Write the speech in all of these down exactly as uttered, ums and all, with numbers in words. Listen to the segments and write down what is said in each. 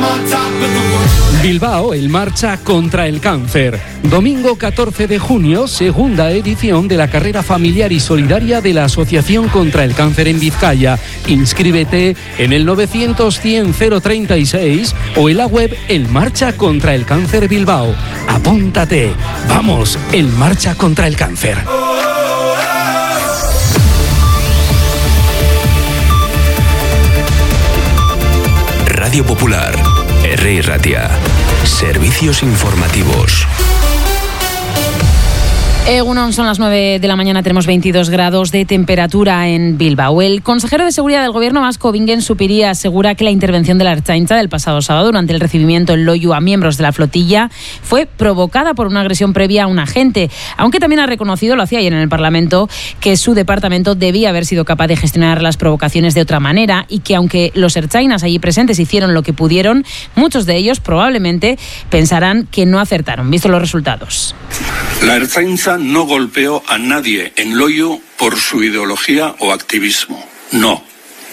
Bilbao, el Marcha contra el Cáncer. Domingo catorce de junio, segunda edición de la carrera familiar y solidaria de la Asociación contra el Cáncer en Vizcaya. Inscríbete en el novecientos cien cero treinta y seis o en la web El Marcha contra el Cáncer Bilbao. Apúntate. Vamos, El Marcha contra el Cáncer. Radio Popular, R. Ratia. Servicios informativos. Egunon, son las nueve de la mañana, tenemos veintidós grados de temperatura en Bilbao. El consejero de Seguridad del Gobierno vasco, Bingen Zupiria, asegura que la intervención de la Ertzaintza del pasado sábado durante el recibimiento en Loiu a miembros de la flotilla fue provocada por una agresión previa a un agente, aunque también ha reconocido, lo hacía ayer en el Parlamento, que su departamento debía haber sido capaz de gestionar las provocaciones de otra manera y que aunque los ertzainas allí presentes hicieron lo que pudieron, muchos de ellos probablemente pensarán que no acertaron, visto los resultados. La Ertzaintza no golpeó a nadie en Loiu por su ideología o activismo. No.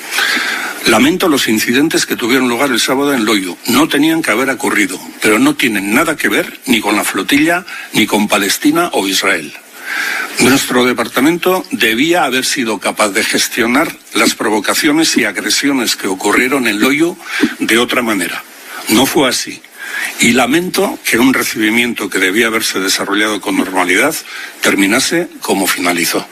Lamento los incidentes que tuvieron lugar el sábado en Loiu. No tenían que haber ocurrido, pero no tienen nada que ver ni con la flotilla, ni con Palestina o Israel. Nuestro departamento debía haber sido capaz de gestionar las provocaciones y agresiones que ocurrieron en Loiu de otra manera. No fue así. Y lamento que un recibimiento que debía haberse desarrollado con normalidad terminase como finalizó.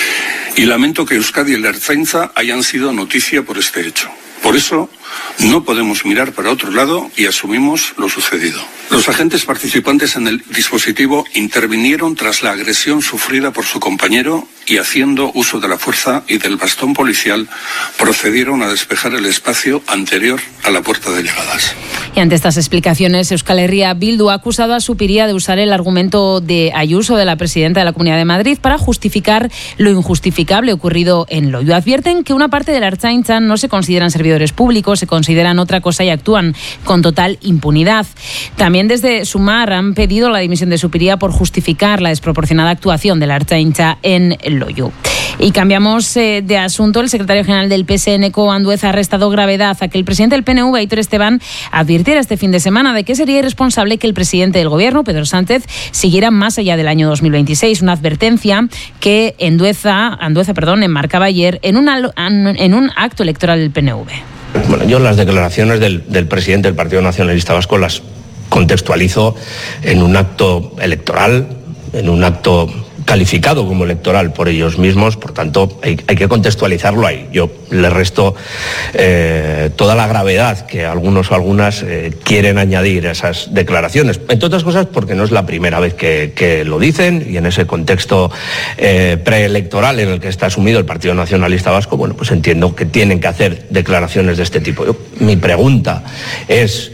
Y lamento que Euskadi y la Ertzaintza hayan sido noticia por este hecho. Por eso, no podemos mirar para otro lado y asumimos lo sucedido. Los agentes participantes en el dispositivo intervinieron tras la agresión sufrida por su compañero y, haciendo uso de la fuerza y del bastón policial, procedieron a despejar el espacio anterior a la puerta de llegadas. Y ante estas explicaciones, Euskal Herria Bildu ha acusado a Zupiria de usar el argumento de Ayuso, de la presidenta de la Comunidad de Madrid, para justificar lo injustificable ocurrido en Loiu. Advierten que una parte de la Ertzaintza no se consideran servidores públicos, se consideran otra cosa y actúan con total impunidad. También desde Sumar han pedido la dimisión de Zupiria por justificar la desproporcionada actuación de la Ertzaintza en Loiu. Y cambiamos eh, de asunto. El secretario general del P S N, Ko Andueza, ha restado gravedad a que el presidente del P N V, Aitor Esteban, advirtiera este fin de semana de que sería irresponsable que el presidente del Gobierno, Pedro Sánchez, siguiera más allá del año dos mil veintiséis. Una advertencia que Andueza, Andueza perdón, enmarcaba ayer en un, en un acto electoral del P N V. Bueno, yo las declaraciones del, del presidente del Partido Nacionalista Vasco las contextualizo en un acto electoral, en un acto calificado como electoral por ellos mismos, por tanto hay, hay que contextualizarlo ahí. Yo le resto eh, toda la gravedad que algunos o algunas eh, quieren añadir a esas declaraciones, entre otras cosas porque no es la primera vez que, que lo dicen, y en ese contexto eh, preelectoral en el que está asumido el Partido Nacionalista Vasco, bueno, pues entiendo que tienen que hacer declaraciones de este tipo. Yo, mi pregunta es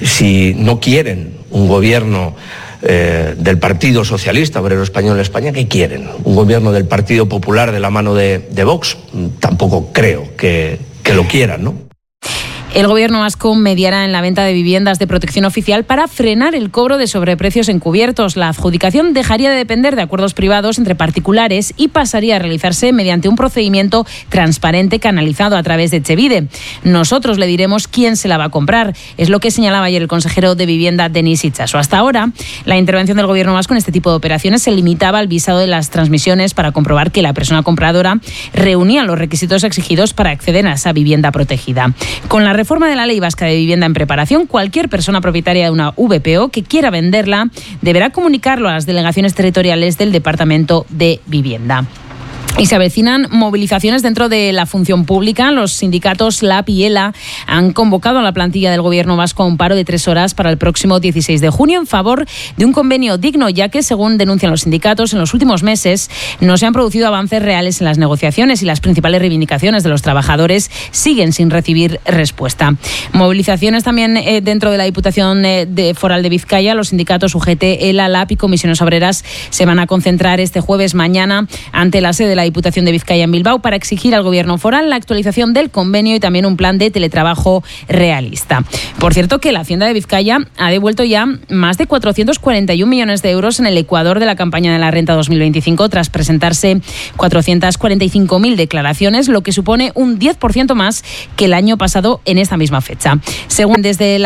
si no quieren un gobierno Eh, del Partido Socialista Obrero Español en España, ¿qué quieren? ¿Un gobierno del Partido Popular de la mano de, de Vox? Tampoco creo que, que lo quieran, ¿no? El Gobierno vasco mediará en la venta de viviendas de protección oficial para frenar el cobro de sobreprecios encubiertos. La adjudicación dejaría de depender de acuerdos privados entre particulares y pasaría a realizarse mediante un procedimiento transparente canalizado a través de Etxebide. Nosotros le diremos quién se la va a comprar. Es lo que señalaba ayer el consejero de Vivienda, Denis Itxaso. Hasta ahora, la intervención del Gobierno vasco en este tipo de operaciones se limitaba al visado de las transmisiones para comprobar que la persona compradora reunía los requisitos exigidos para acceder a esa vivienda protegida. Con la reforma de la Ley Vasca de Vivienda en preparación, cualquier persona propietaria de una V P O que quiera venderla deberá comunicarlo a las delegaciones territoriales del Departamento de Vivienda. Y se avecinan movilizaciones dentro de la función pública. Los sindicatos L A P y ELA han convocado a la plantilla del Gobierno vasco a un paro de tres horas para el próximo dieciséis de junio en favor de un convenio digno, ya que, según denuncian los sindicatos, en los últimos meses no se han producido avances reales en las negociaciones y las principales reivindicaciones de los trabajadores siguen sin recibir respuesta. Movilizaciones también eh, dentro de la Diputación eh, de Foral de Vizcaya. Los sindicatos U G T, ELA, L A P y Comisiones Obreras se van a concentrar este jueves mañana ante la sede de la Diputación de Vizcaya en Bilbao para exigir al Gobierno foral la actualización del convenio y también un plan de teletrabajo realista. Por cierto, que la Hacienda de Vizcaya ha devuelto ya más de cuatrocientos cuarenta y un millones de euros en el ecuador de la campaña de la renta dos mil veinticinco tras presentarse cuatrocientas cuarenta y cinco mil declaraciones, lo que supone un diez por ciento más que el año pasado en esta misma fecha. Según desde la